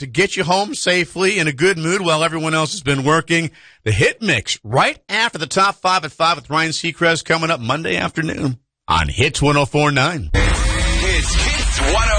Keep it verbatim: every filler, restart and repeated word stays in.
to get you home safely in a good mood while everyone else has been working. The Hit Mix right after the Top five at five with Ryan Seacrest coming up Monday afternoon on Hits one oh four point nine. It's Hits one oh